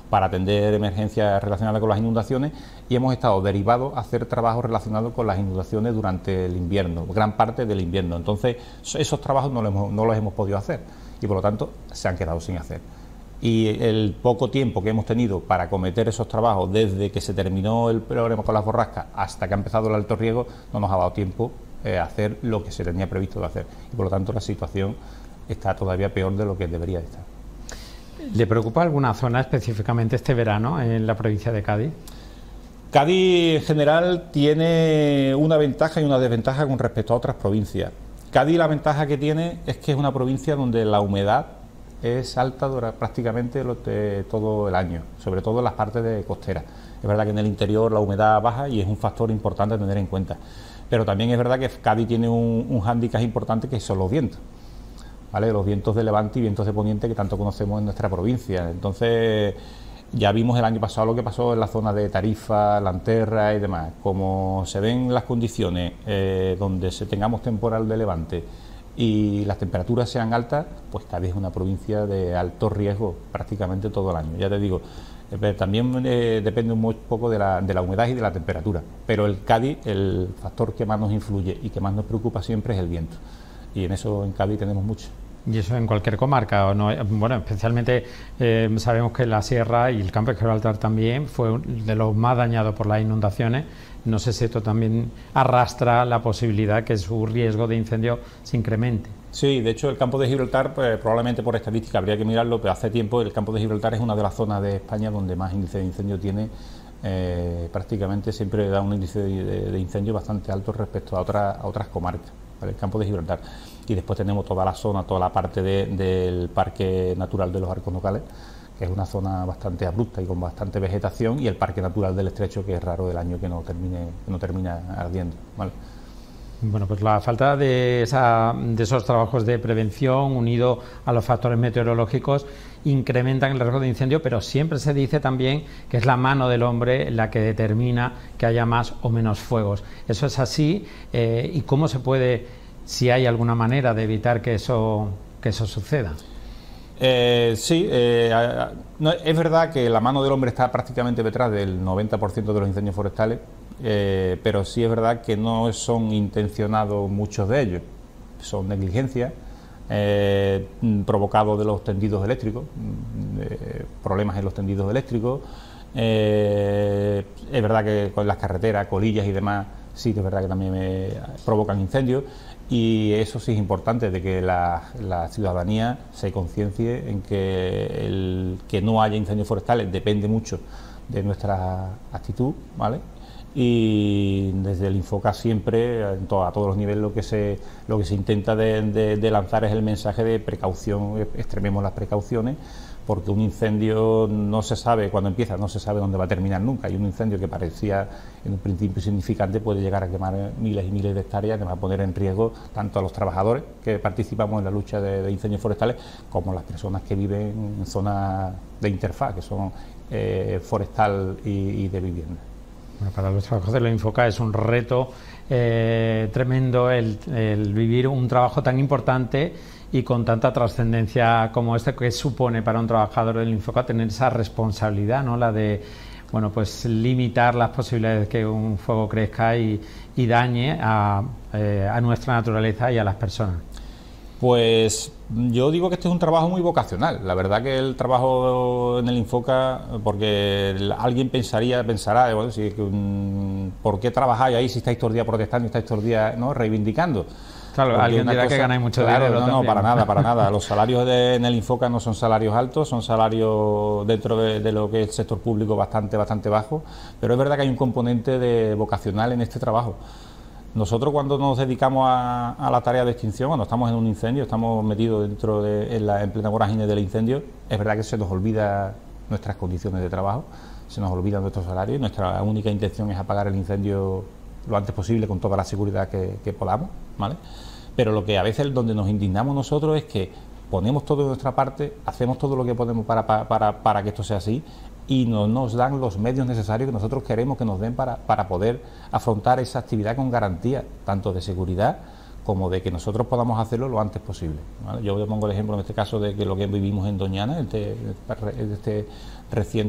para atender emergencias relacionadas con las inundaciones, y hemos estado derivados a hacer trabajos relacionados con las inundaciones durante el invierno, gran parte del invierno. Entonces, esos trabajos no los hemos podido hacer y por lo tanto se han quedado sin hacer. Y el poco tiempo que hemos tenido para acometer esos trabajos desde que se terminó el problema con las borrascas hasta que ha empezado el alto riesgo, no nos ha dado tiempo a hacer lo que se tenía previsto de hacer, y por lo tanto la situación está todavía peor de lo que debería estar. ¿Le preocupa alguna zona específicamente este verano en la provincia de Cádiz? Cádiz en general tiene una ventaja y una desventaja con respecto a otras provincias. Cádiz, la ventaja que tiene es que es una provincia donde la humedad es alta prácticamente todo el año, sobre todo en las partes costeras. Es verdad que en el interior la humedad baja y es un factor importante a tener en cuenta, pero también es verdad que Cádiz tiene un hándicap importante, que son los vientos, ¿vale? Los vientos de levante y vientos de poniente que tanto conocemos en nuestra provincia. Entonces, ya vimos el año pasado lo que pasó en la zona de Tarifa, Lanterra y demás. Como se ven las condiciones donde tengamos temporal de levante y las temperaturas sean altas, pues Cádiz es una provincia de alto riesgo prácticamente todo el año. Ya te digo, también depende un poco de la humedad y de la temperatura, pero el Cádiz, el factor que más nos influye y que más nos preocupa siempre es el viento, y en eso en Cádiz tenemos mucho. ¿Y eso en cualquier comarca o no? Bueno, especialmente sabemos que la Sierra y el Campo de Gibraltar también fue de los más dañados por las inundaciones. No sé si esto también arrastra la posibilidad que su riesgo de incendio se incremente. Sí, de hecho el Campo de Gibraltar, pues, probablemente por estadística habría que mirarlo, pero hace tiempo el Campo de Gibraltar es una de las zonas de España donde más índice de incendio tiene. Prácticamente siempre da un índice de incendio bastante alto respecto a otras comarcas, ¿vale? El Campo de Gibraltar. Y después tenemos toda la zona, toda la parte del Parque Natural de los Arcos Nocales, que es una zona bastante abrupta y con bastante vegetación, y el Parque Natural del Estrecho, que es raro el año que no termina ardiendo, ¿vale? Bueno, pues la falta de esos trabajos de prevención unido a los factores meteorológicos incrementan el riesgo de incendio, pero siempre se dice también que es la mano del hombre la que determina que haya más o menos fuegos. ¿Eso es así? ¿Y cómo se puede, si hay alguna manera de evitar que eso suceda? Sí, es verdad que la mano del hombre está prácticamente detrás del 90% de los incendios forestales, pero sí es verdad que no son intencionados muchos de ellos, son negligencias provocados de los tendidos eléctricos, problemas en los tendidos eléctricos. Es verdad que con las carreteras, colillas y demás, sí que es verdad que también provocan incendios, y eso sí es importante, de que la ciudadanía se conciencie en que el que no haya incendios forestales depende mucho de nuestra actitud, ¿vale? Y desde el Infoca siempre, a todos los niveles, lo que se intenta de lanzar es el mensaje de precaución. Extrememos las precauciones, porque un incendio no se sabe cuándo empieza, no se sabe dónde va a terminar nunca, y un incendio que parecía en un principio insignificante puede llegar a quemar miles y miles de hectáreas, que va a poner en riesgo tanto a los trabajadores que participamos en la lucha de incendios forestales, como las personas que viven en zonas de interfaz, que son forestal y de vivienda. Bueno, para los trabajadores de la Infoca es un reto tremendo el vivir un trabajo tan importante y con tanta trascendencia como este, que supone para un trabajador del Infoca tener esa responsabilidad, ¿no? La de, bueno, pues limitar las posibilidades de que un fuego crezca y dañe a nuestra naturaleza y a las personas. Pues yo digo que este es un trabajo muy vocacional. La verdad que el trabajo en el Infoca, porque alguien pensará, bueno, ¿por qué trabajáis ahí si estáis todo el día protestando y estáis todo el día, ¿no?, reivindicando? Claro, porque alguien dirá que ganáis mucho dinero. No, para nada. Los salarios en el Infoca no son salarios altos, son salarios dentro de lo que es el sector público bastante bajos, pero es verdad que hay un componente de vocacional en este trabajo. Nosotros, cuando nos dedicamos a la tarea de extinción, cuando estamos en un incendio, estamos metidos en plena vorágine del incendio, es verdad que se nos olvida nuestras condiciones de trabajo, se nos olvida nuestro salario, y nuestra única intención es apagar el incendio lo antes posible con toda la seguridad que podamos, ¿vale? Pero lo que a veces donde nos indignamos nosotros es que ponemos todo de nuestra parte, hacemos todo lo que podemos para que esto sea así, y no nos dan los medios necesarios que nosotros queremos que nos den para poder afrontar esa actividad con garantía, tanto de seguridad como de que nosotros podamos hacerlo lo antes posible, ¿vale? Yo pongo el ejemplo en este caso de que lo que vivimos en Doñana, este reciente